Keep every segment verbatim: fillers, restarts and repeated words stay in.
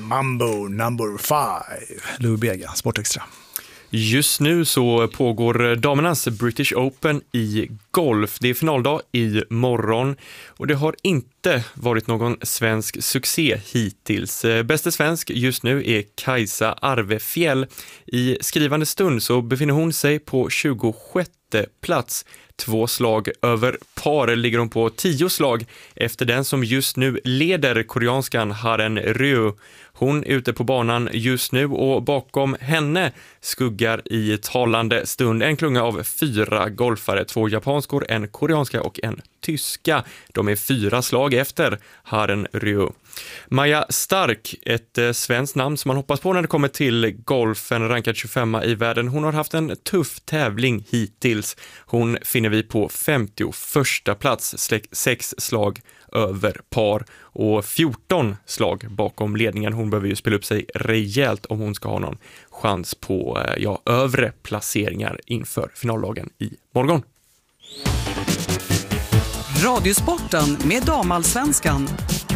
Mambo number five. Louis Bega, Sportextra. Just nu så pågår damernas British Open i golf. Det är finaldag i morgon och det har inte varit någon svensk succé hittills. Bästa svensk just nu är Kajsa Arvefjäll. I skrivande stund så befinner hon sig på tjugosjätte plats. Två slag över par ligger hon på tio slag efter den som just nu leder, koreanskan Haren Ryu. Hon är ute på banan just nu och bakom henne skuggar i talande stund en klunga av fyra golfare, två japanskor, en koreanska och en tyska. De är fyra slag efter Haren Ryu. Maja Stark, ett eh, svenskt namn som man hoppas på när det kommer till golfen, rankad tjugofemma i världen. Hon har haft en tuff tävling hittills. Hon finner vi på femtioförsta plats, släck, sex slag över par och fjorton slag bakom ledningen. Hon behöver ju spela upp sig rejält om hon ska ha någon chans på eh, ja, övre placeringar inför finaldagen i morgon. Radiosporten med Damallsvenskan.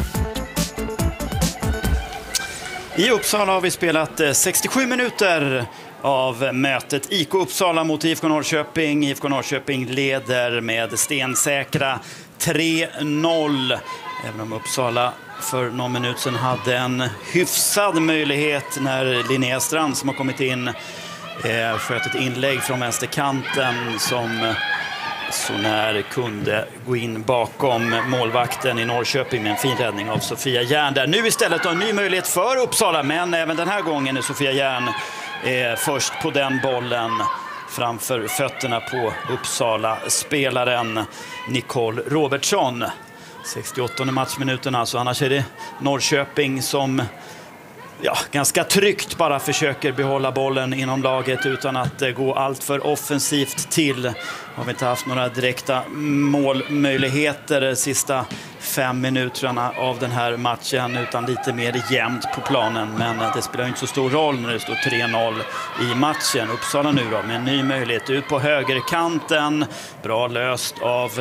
I Uppsala har vi spelat sextiosju minuter av mötet I K Uppsala mot I F K Norrköping. I F K Norrköping leder med stensäkra tre noll. Även om Uppsala för någon minut sedan hade en hyfsad möjlighet när Linnea Strand som har kommit in eh, sköt ett inlägg från vänsterkanten som så när kunde gå in bakom målvakten i Norrköping med en fin räddning av Sofia Järn där. Nu istället har en ny möjlighet för Uppsala, men även den här gången är Sofia Järn eh, först på den bollen framför fötterna på Uppsala-spelaren Nicole Robertsson. sextioåttonde matchminuten alltså, annars är det Norrköping som ja, ganska tryggt bara försöker behålla bollen inom laget utan att eh, gå allt för offensivt till. Har vi inte haft några direkta målmöjligheter de sista fem minuterna av den här matchen utan lite mer jämnt på planen. Men det spelar inte så stor roll när det står tre noll i matchen. Uppsala nu då med en ny möjlighet ut på högerkanten. Bra löst av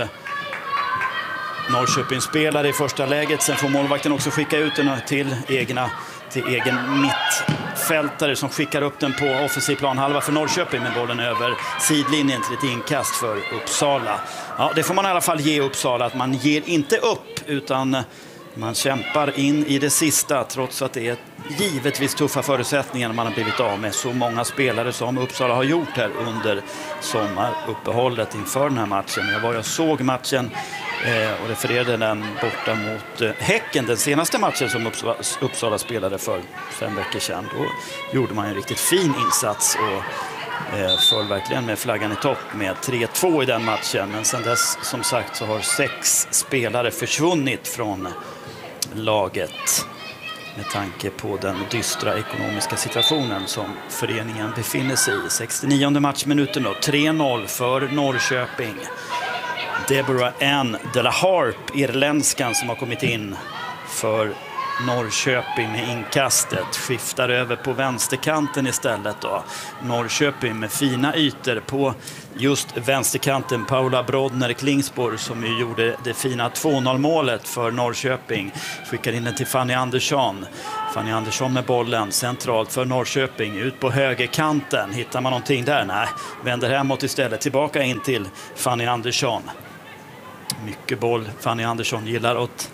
Norrköping spelare i första läget. Sen får målvakten också skicka ut den till egna till egen mittfältare som skickar upp den på offensiv planhalva för Norrköping med bollen över sidlinjen till ett inkast för Uppsala. Ja, det får man i alla fall ge Uppsala, att man ger inte upp utan man kämpar in i det sista trots att det är givetvis tuffa förutsättningar när man har blivit av med så många spelare som Uppsala har gjort här under sommaruppehållet inför den här matchen. Jag var jag såg matchen Eh, och refererade den borta mot eh, Häcken, den senaste matchen som Uppsala, Uppsala spelade för fem veckor sedan. Då gjorde man en riktigt fin insats och eh, föll verkligen med flaggan i topp med tre två i den matchen. Men sen dess som sagt så har sex spelare försvunnit från laget med tanke på den dystra ekonomiska situationen som föreningen befinner sig i. sextionionde matchminuten då, tre noll för Norrköping. Deborah Ann de la Harp, irländskan som har kommit in för Norrköping med inkastet, skiftar över på vänsterkanten istället då. Norrköping med fina ytor på just vänsterkanten. Paula Brodner Klingsborg som ju gjorde det fina två noll målet för Norrköping skickar in den till Fanny Andersson. Fanny Andersson med bollen centralt för Norrköping, ut på högerkanten. Hittar man någonting där? Nej, vänder hemåt istället, tillbaka in till Fanny Andersson. Mycket boll. Fanny Andersson gillar att,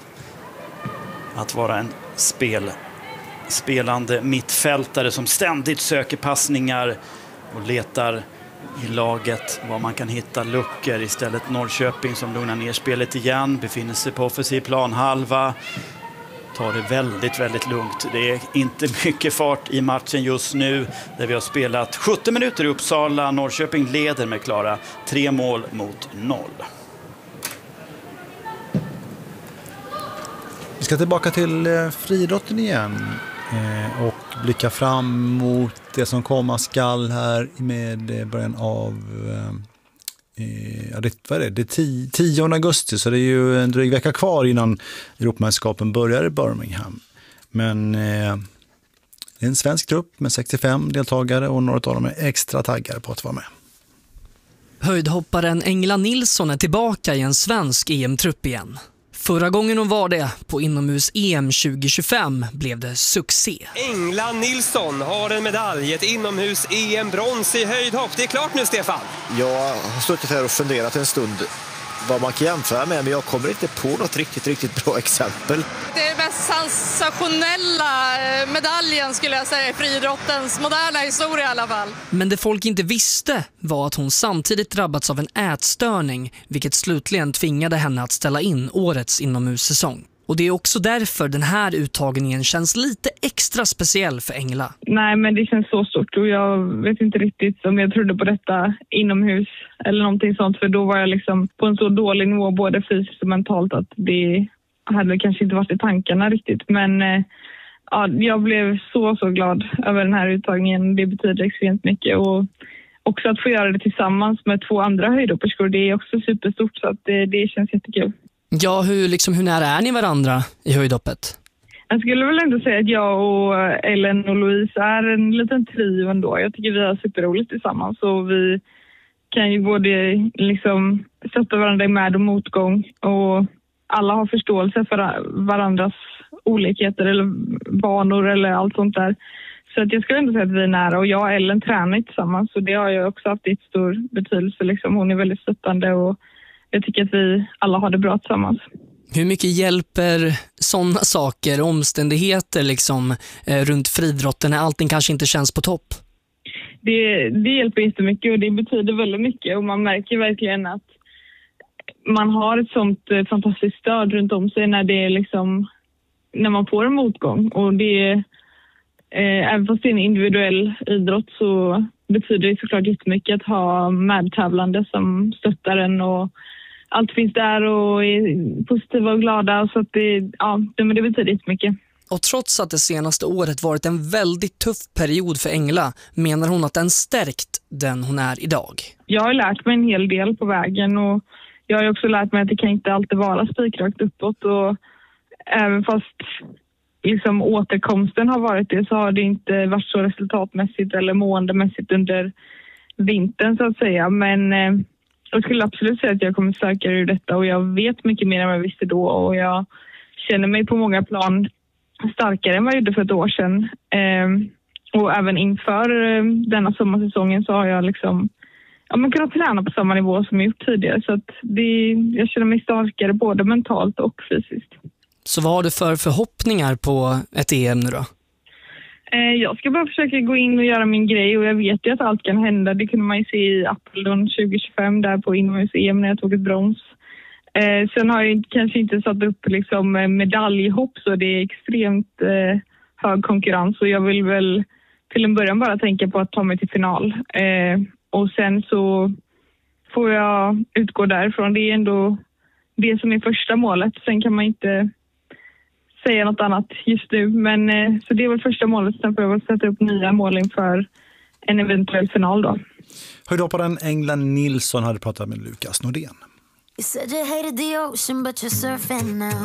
att vara en spel, spelande mittfältare som ständigt söker passningar och letar i laget var man kan hitta luckor. Istället Norrköping som lugnar ner spelet igen, befinner sig på offensiv planhalva, tar det väldigt, väldigt lugnt. Det är inte mycket fart i matchen just nu där vi har spelat sjuttio minuter i Uppsala. Norrköping leder med klara tre mål mot noll. Vi ska tillbaka till eh, friidrotten igen eh, och blicka fram mot det som komma skall här med början av eh, ja, det, vad är det? Det är tionde augusti, så det är ju en dryg vecka kvar innan Europamästerskapen börjar i Birmingham. Men eh, det är en svensk trupp med sextiofem deltagare och några av dem är extra taggade på att vara med. Höjdhopparen Engla Nilsson är tillbaka i en svensk E M-trupp igen. Förra gången hon var det, på inomhus-E M tjugo tjugofem, blev det succé. Engla Nilsson har en medalj, ett inomhus-E M-brons i höjdhopp. Det är klart nu, Stefan. Jag har suttit här och funderat en stund vad man kan jämföra med, men jag kommer inte på något riktigt, riktigt bra exempel. Det är den mest sensationella medaljen skulle jag säga i friidrottens moderna historia i alla fall. Men det folk inte visste var att hon samtidigt drabbats av en ätstörning, vilket slutligen tvingade henne att ställa in årets inomhussäsong. Och det är också därför den här uttagningen känns lite extra speciell för Engla. Nej, men det känns så stort och jag vet inte riktigt om jag trodde på detta inomhus eller någonting sånt. För då var jag liksom på en så dålig nivå både fysiskt och mentalt att det hade kanske inte varit i tankarna riktigt. Men eh, ja, jag blev så, så glad över den här uttagningen. Det betyder extremt mycket och också att få göra det tillsammans med två andra höjdhopperskor, det är också superstort så att det, det känns jättekul. Ja, hur, liksom, hur nära är ni varandra i höjdhoppet? Jag skulle väl ändå säga att jag och Ellen och Louise är en liten trio ändå. Jag tycker vi har superroligt tillsammans och vi kan ju både liksom sätta varandra i med- och motgång och alla har förståelse för varandras olikheter eller vanor eller allt sånt där. Så att jag skulle ändå säga att vi är nära och jag och Ellen tränar tillsammans och det har ju också haft ett stor betydelse. Liksom. Hon är väldigt stöttande och jag tycker att vi alla har det bra tillsammans. Hur mycket hjälper sådana saker, omständigheter liksom, eh, runt friidrotten när allting kanske inte känns på topp? Det, det hjälper jättemycket och det betyder väldigt mycket och man märker verkligen att man har ett sånt eh, fantastiskt stöd runt om sig när det är liksom, när man får en motgång och det är eh, även fast det är en individuell idrott så betyder det såklart jättemycket att ha medtävlande som stöttar en och allt finns där och är positiva och glada så att det, ja, det, men det betyder jättemycket. Och trots att det senaste året varit en väldigt tuff period för Engla menar hon att den stärkt den hon är idag. Jag har lärt mig en hel del på vägen och jag har också lärt mig att det kan inte alltid vara spikrakt uppåt och även fast liksom återkomsten har varit det så har det inte varit så resultatmässigt eller måendemässigt under vintern så att säga. Men eh, jag skulle absolut säga att jag kommer starkare ur detta och jag vet mycket mer än vad jag visste då och jag känner mig på många plan starkare än vad jag gjorde för ett år sedan. Eh, och även inför eh, denna sommarsäsongen så har jag liksom ja, man kunnat träna på samma nivå som jag gjort tidigare så att det, jag känner mig starkare både mentalt och fysiskt. Så vad har du för förhoppningar på ett E M nu då? Jag ska bara försöka gå in och göra min grej och jag vet ju att allt kan hända. Det kunde man ju se i Apeldoorn tjugo tjugofem där på inomhus-E M när jag tog ett brons. Eh, sen har jag kanske inte satt upp liksom medaljhopp så det är extremt eh, hög konkurrens och jag vill väl till en början bara tänka på att ta mig till final. Eh, och sen så får jag utgå därifrån. Det är ändå det som är första målet. Sen kan man inte säga något annat just nu. Men, eh, så det är väl första målet. Sen får jag väl sätta upp nya mål inför en eventuell final då. Höjdhopparen Engla Nilsson hade pratat med Lukas Nordén. You said you hated the ocean but you're surfing now.